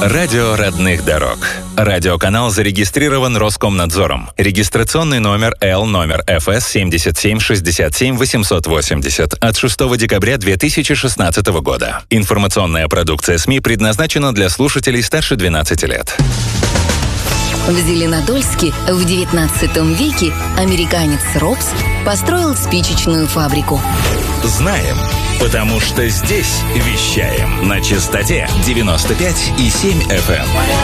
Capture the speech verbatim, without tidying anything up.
Радио родных дорог. Радиоканал зарегистрирован Роскомнадзором. Регистрационный номер Л номер эф эс семь семь шесть семь восемь восемь ноль от шестого декабря две тысячи шестнадцатого года. Информационная продукция СМИ предназначена для слушателей старше двенадцати лет. В Зеленодольске в девятнадцатом веке американец Робс построил спичечную фабрику. Знаем, потому что здесь вещаем на частоте девяносто пять и семь эф эм.